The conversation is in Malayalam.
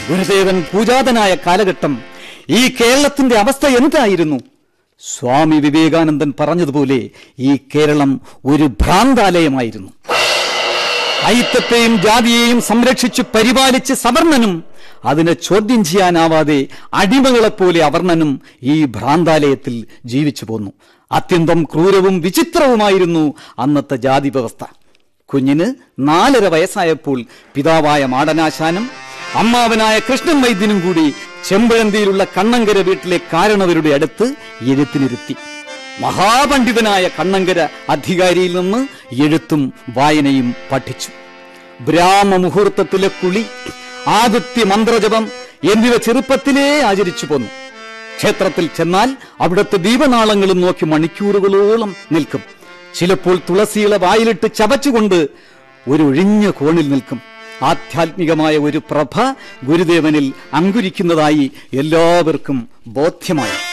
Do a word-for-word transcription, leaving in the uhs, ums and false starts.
ഗുരുദേവൻ പൂജാതനായ കാലഘട്ടം ഈ കേരളത്തിന്റെ അവസ്ഥ എന്തായിരുന്നു? സ്വാമി വിവേകാനന്ദൻ പറഞ്ഞതുപോലെ ഈ കേരളം ഒരു ഭ്രാന്താലയമായിരുന്നു. ഐക്യത്തെയും ജാതിയെയും സംരക്ഷിച്ചു പരിപാലിച്ച് സവർണനും അതിനെ ചോദ്യം ചെയ്യാനാവാതെ അടിമകളെപ്പോലെ അവർണനും ഈ ഭ്രാന്താലയത്തിൽ ജീവിച്ചു പോന്നു. അത്യന്തം ക്രൂരവും വിചിത്രവുമായിരുന്നു അന്നത്തെ ജാതി വ്യവസ്ഥ. കുഞ്ഞിന് നാലര വയസ്സായപ്പോൾ പിതാവായ മാടനാശാനും അമ്മാവനായ കൃഷ്ണൻ വൈദ്യനും കൂടി ചെമ്പഴന്തിയിലുള്ള കണ്ണങ്കര വീട്ടിലെ കാരണവരുടെ അടുത്ത് എഴുത്തിനിരുത്തി. മഹാപണ്ഡിതനായ കണ്ണങ്കര അധികാരിയിൽ നിന്ന് എഴുത്തും വായനയും പഠിച്ചു. ബ്രാഹ്മമുഹൂർത്തത്തിലെ കുളി, ആദിത്യ മന്ത്രജപം എന്നിവ ചെറുപ്പത്തിലേ ആചരിച്ചു പോന്നു. ക്ഷേത്രത്തിൽ ചെന്നാൽ അവിടുത്തെ ദീപനാളങ്ങളും നോക്കി മണിക്കൂറുകളോളം നിൽക്കും. ചിലപ്പോൾ തുളസിയില വായിലിട്ട് ചവച്ചുകൊണ്ട് ഒരു ഒഴിഞ്ഞ കോണിൽ നിൽക്കും. ആധ്യാത്മികമായ ഒരു പ്രഭ ഗുരുദേവനിൽ അങ്കുരിക്കുന്നതായി എല്ലാവർക്കും ബോധ്യമായി.